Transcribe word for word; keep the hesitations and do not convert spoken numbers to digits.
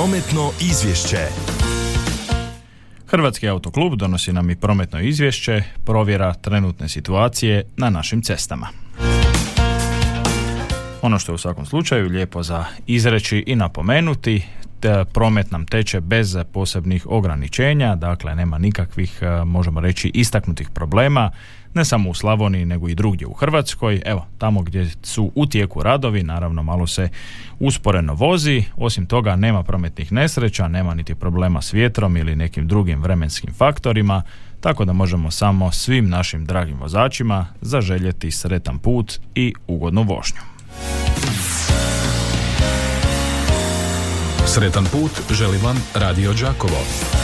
Prometno izvješće. Hrvatski autoklub donosi nam i prometno izvješće, provjera trenutne situacije na našim cestama. Ono što je u svakom slučaju lijepo za izreći i napomenuti, promet nam teče bez posebnih ograničenja, dakle nema nikakvih, možemo reći, istaknutih problema, ne samo u Slavoniji nego i drugdje u Hrvatskoj. Evo, tamo gdje su u tijeku radovi, naravno malo se usporeno vozi, osim toga nema prometnih nesreća, nema niti problema s vjetrom ili nekim drugim vremenskim faktorima, tako da možemo samo svim našim dragim vozačima zaželjeti sretan put i ugodnu vožnju. Sretan put želi vam Radio Đakovo.